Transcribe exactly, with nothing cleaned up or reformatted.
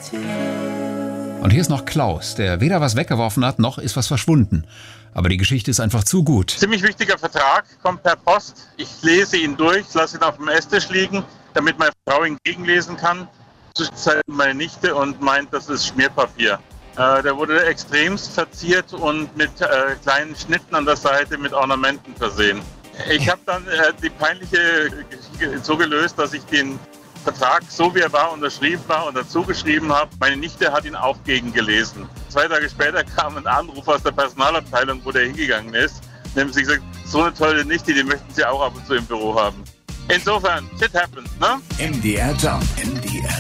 Und hier ist noch Klaus, der weder was weggeworfen hat, noch ist was verschwunden. Aber die Geschichte ist einfach zu gut. Ziemlich wichtiger Vertrag, kommt per Post. Ich lese ihn durch, lasse ihn auf dem Esstisch liegen, damit meine Frau ihn gegenlesen kann. Zwischenzeit meine Nichte und meint, das ist Schmierpapier. Äh, der wurde extremst verziert und mit äh, kleinen Schnitten an der Seite mit Ornamenten versehen. Ich habe dann äh, die peinliche Geschichte so gelöst, dass ich den Vertrag, so wie er war, unterschrieben war und dazu geschrieben habe. Meine Nichte hat ihn auch gegengelesen. Zwei Tage später kam ein Anruf aus der Personalabteilung, wo der hingegangen ist. Und haben sie gesagt, so eine tolle Nichte, die möchten sie auch ab und zu im Büro haben. Insofern, shit happens, ne? M D R Jump. M D R